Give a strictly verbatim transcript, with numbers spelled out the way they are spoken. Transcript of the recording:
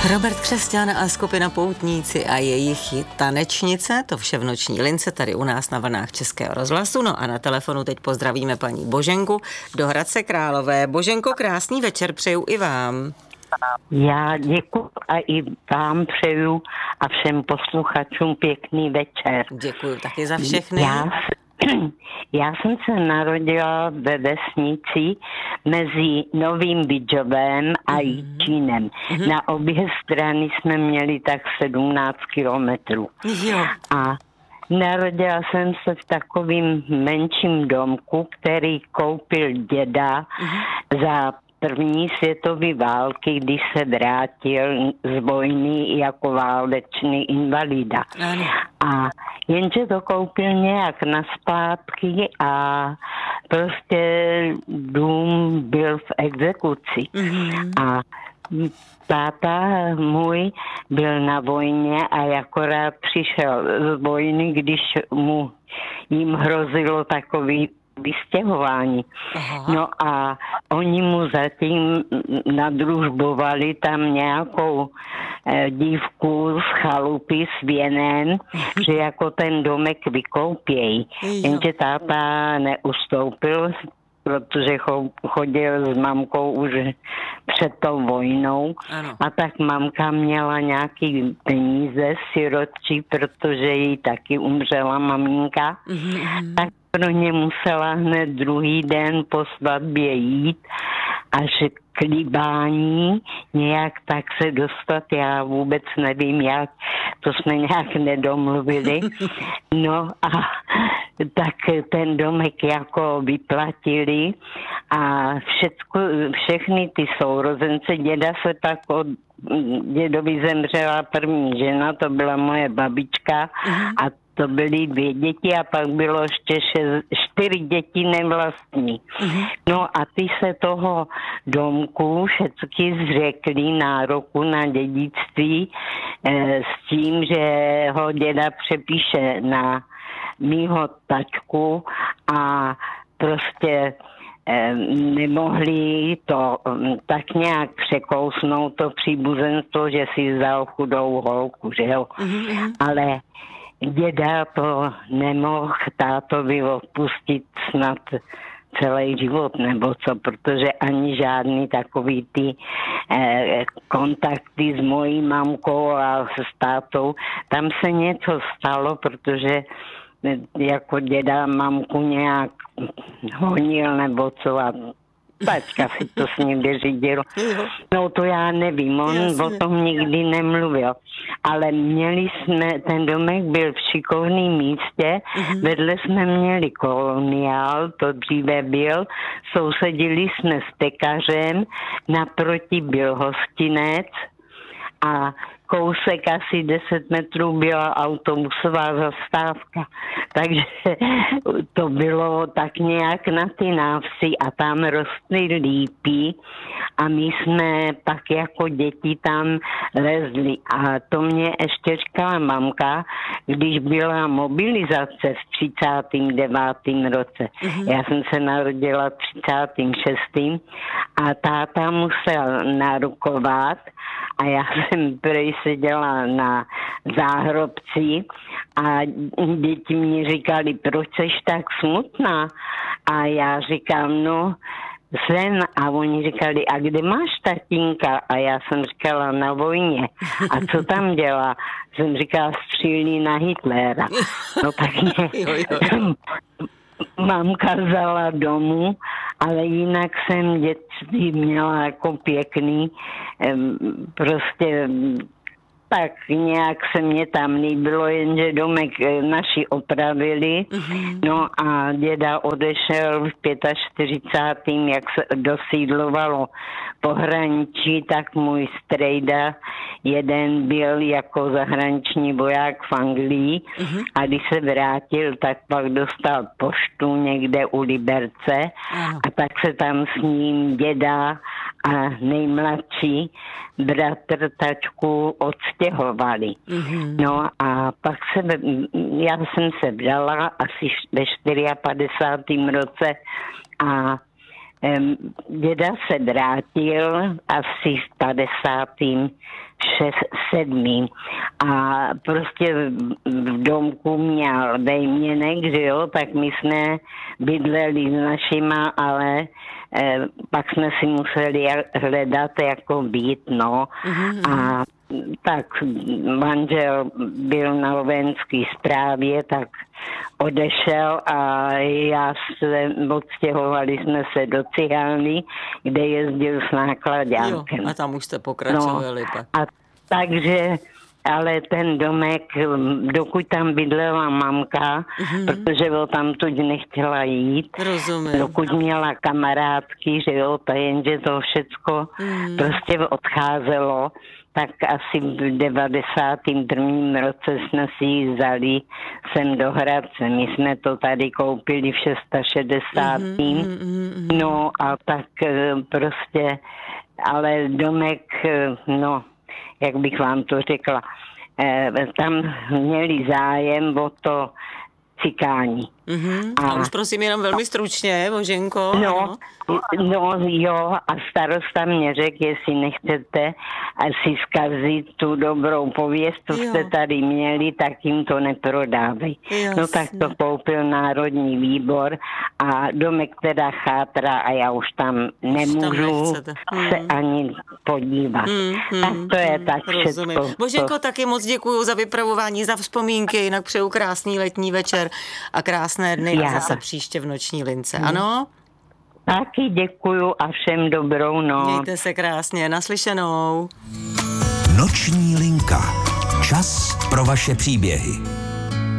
Robert Křesťan a skupina Poutníci a jejich tanečnice, to vše v noční lince tady u nás na vlnách Českého rozhlasu. No a na telefonu teď pozdravíme paní Boženku do Hradce Králové. Boženko, krásný večer přeju i vám. Já děkuji a i vám přeju a všem posluchačům pěkný večer. Děkuji taky za všechny. Já, já jsem se narodila ve vesnici mezi Novým Bydžovem a Jičínem. Mm-hmm. Na obě strany jsme měli tak sedmnáct kilometrů. Jo. A narodila jsem se v takovým menším domku, který koupil děda mm-hmm. za první světové války, když se vrátil z vojny jako válečný invalida. Ano. A jenže to koupil nějak na splátky a prostě dům byl v exekuci. Mm-hmm. A táta můj byl na vojně a akorát přišel z vojny, když mu jim hrozilo takový vystěhování. Aha. No a oni mu zatím nadružbovali tam nějakou eh, dívku z chalupy s věnem, že jako ten domek vykoupějí. Jenže táta neustoupil, protože chodil s mamkou už před tou vojnou. Ano. A tak mamka měla nějaký peníze sirotčí, protože jí taky umřela maminka. Mm-hmm. Tak pro ně musela hned druhý den po svatbě jít až k líbání, nějak tak se dostat, já vůbec nevím jak, to jsme nějak nedomluvili. No a tak ten domek jako vyplatili a všecko, všechny ty sourozence, děda se tak od dědovi zemřela první žena, to byla moje babička a to byly dvě děti a pak bylo ještě šest, čtyři děti nevlastní. Mm-hmm. No a ty se toho domku všechny zřekli nároku na dědictví eh, s tím, že ho děda přepíše na mýho tačku a prostě eh, nemohli to um, tak nějak překousnout to příbuzenstvo, že si vzal chudou holku, že jo. Mm-hmm. Ale děda to nemohl tátovi odpustit snad celý život, nebo co, protože ani žádný takový ty eh, kontakty s mojí mamkou a s tátou, tam se něco stalo, protože eh, jako děda mamku nějak honil, nebo co a tačka si to s ním vyřídil. No to já nevím, on Jasně. o tom nikdy nemluvil. Ale měli jsme, ten domek byl v šikovném místě, mm-hmm. vedle jsme měli koloniál, to dříve byl, sousedili jsme s pekařem, naproti byl hostinec a kousek asi deset metrů byla autobusová zastávka. Takže to bylo tak nějak na ty návsi a tam rostly lípy a my jsme pak jako děti tam lezli. A to mě ještě říkala mamka, když byla mobilizace v třicátém devátém roce. Mm-hmm. Já jsem se narodila v třicátém šestém a táta musel narukovat a já jsem prej seděla na záhrobci a děti mě říkali, proč jsi tak smutná? A já říkám, no jsem. A oni říkali, a kde máš tatínka? A já jsem říkala, na vojně. A co tam dělá? Jsem říkala, střílí na Hitlera. No tak mě mamka vzala domů, ale jinak jsem dětství měla jako pěkný, prostě tak nějak se mě tam líbilo, jenže domek naši opravili, mm-hmm. no a děda odešel v čtyřicátém pátém jak se dosídlovalo pohraničí, tak můj strejda jeden byl jako zahraniční voják v Anglii mm-hmm. a když se vrátil, tak pak dostal poštu někde u Liberce mm. a tak se tam s ním děda a nejmladší bratr tačku odstěhovali. Mm-hmm. No a pak se, já jsem se vdala asi ve padesátém čtvrtém roce a Děda se vrátil asi v padesátém sedmém a prostě v domku měl vejměnek, že jo, tak my jsme bydleli s našima, ale eh, pak jsme si museli hledat jako byt, no. Mm-hmm. A tak manžel byl na vojenské správě, tak odešel a já se odstěhovali jsme se do Cihálny, kde jezdil s náklaďánkem. Jo, a tam už jste pokračovali. No, pak. a takže, ale ten domek, dokud tam bydlela mamka, mm-hmm. protože byl tam tuď nechtěla jít, rozumím. Dokud měla kamarádky, že jo, to jenže to všecko mm. prostě odcházelo, tak asi v devadesátém prvním roce jsme si ji vzali sem do Hradce. My jsme to tady koupili v šedesátém Mm-hmm. No a tak prostě, ale domek, no, jak bych vám to řekla, tam měli zájem o to Cikáni. Mm-hmm. A, a už prosím jenom velmi stručně, Boženko. No, no jo, a starosta mě řekl, jestli nechcete si zkazit tu dobrou pověst, co jste tady měli, tak jim to neprodávej. Jasně. No tak to koupil Národní výbor a domek teda chátra a já už tam nemůžu už tam se hmm. ani podívat. Hmm, hmm, tak to je hmm, tak rozumím. Všechno. Boženko, taky moc děkuju za vypravování, za vzpomínky, jinak přeju krásný letní večer a krásné dny já. A zase příště v Noční lince, hmm. ano? Taky děkuju a všem dobrou noc. Mějte se krásně, naslyšenou. Noční linka. Čas pro vaše příběhy.